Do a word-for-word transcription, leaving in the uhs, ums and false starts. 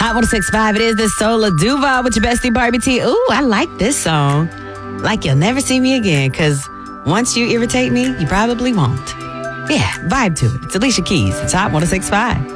Hot one oh six point five, it is the Solar Duval with your bestie Barbie T. Ooh, I like this song. Like you'll never see me again, because once you irritate me, you probably won't. Yeah, vibe to it. It's Alicia Keys. It's Hot one oh six point five.